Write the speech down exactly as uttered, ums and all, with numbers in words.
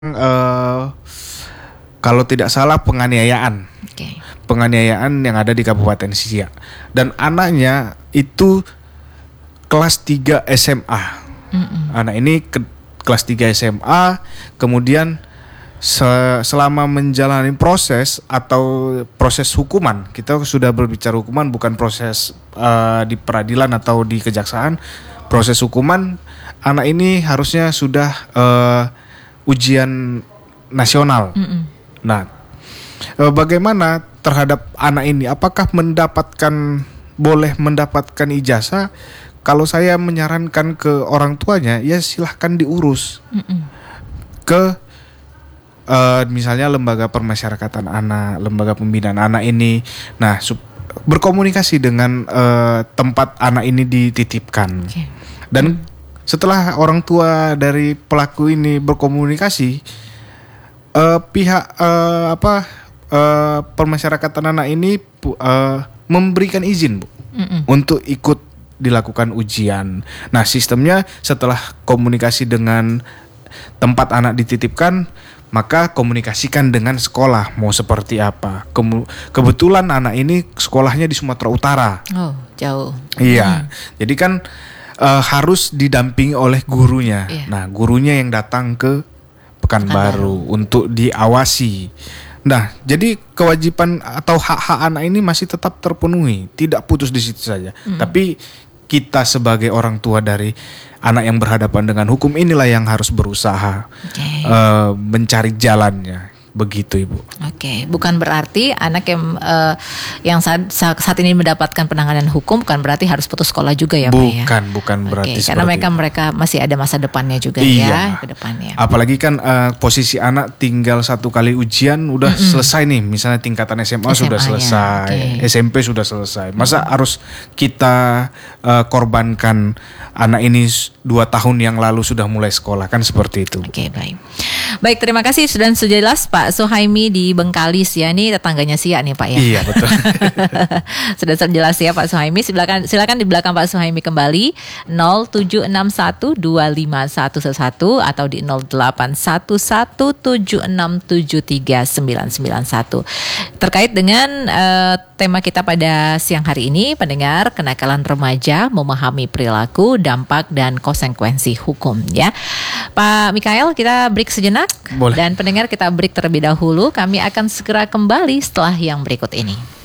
eh, kalau tidak salah penganiayaan, Oke. penganiayaan yang ada di Kabupaten Siak. Dan anaknya itu kelas tiga S M A. Mm-mm. Anak ini ke, kelas tiga S M A, kemudian se- selama menjalani proses atau proses hukuman, kita sudah berbicara hukuman, bukan proses eh, di peradilan atau di kejaksaan. Proses hukuman, anak ini harusnya sudah eh, ujian nasional. Mm-mm. Nah, eh, bagaimana terhadap anak ini? Apakah mendapatkan boleh mendapatkan ijazah? Kalau saya menyarankan ke orang tuanya, ya silahkan diurus Mm-mm. ke eh, misalnya lembaga permasyarakatan anak, lembaga pembinaan anak ini. Nah, sup- berkomunikasi dengan eh, tempat anak ini dititipkan. Oke. Dan setelah orang tua dari pelaku ini berkomunikasi, eh, pihak eh, apa eh, permasyarakatan anak ini pu- eh, memberikan izin, Bu, Mm-mm. untuk ikut dilakukan ujian. Nah, sistemnya setelah komunikasi dengan tempat anak dititipkan, maka komunikasikan dengan sekolah mau seperti apa. Kemu- kebetulan anak ini sekolahnya di Sumatera Utara. Oh, jauh. Iya, jadi kan eh, harus didampingi oleh gurunya. Iya. Nah, gurunya yang datang ke Pekanbaru untuk diawasi. Nah, jadi kewajiban atau hak-hak anak ini masih tetap terpenuhi, tidak putus di situ saja. Tapi kita sebagai orang tua dari anak yang berhadapan dengan hukum inilah yang harus berusaha Oke. eh, mencari jalannya. Begitu, Ibu. Oke, bukan berarti anak yang eh, yang saat, saat ini mendapatkan penanganan hukum bukan berarti harus putus sekolah juga ya, Pak ya. Bukan, bukan Oke, berarti karena seperti mereka itu. mereka masih ada masa depannya juga Iya. ya ke depannya. Apalagi kan eh, posisi anak tinggal satu kali ujian udah selesai nih. Misalnya tingkatan S M A, S M A sudah ya, selesai, oke. S M P sudah selesai. Masa harus kita eh, korbankan anak ini s- dua tahun yang lalu sudah mulai sekolah, kan seperti itu. Oke, baik. Baik, terima kasih sudah sudah jelas Pak Suhaimi di Bengkalis ya. Ini tetangganya Siak nih Pak ya. Iya, betul. Sudah jelas ya Pak Suhaimi. Silakan silakan di belakang Pak Suhaimi kembali nol tujuh enam satu dua lima satu satu atau di nol delapan satu satu tujuh enam tujuh tiga sembilan sembilan satu. Terkait dengan eh, tema kita pada siang hari ini, pendengar, kenakalan remaja, memahami perilaku, dampak dan konsekuensi hukum ya. Pak Mikael, kita break sejenak. Boleh. Dan pendengar, kita break terlebih dahulu. Kami akan segera kembali setelah yang berikut ini.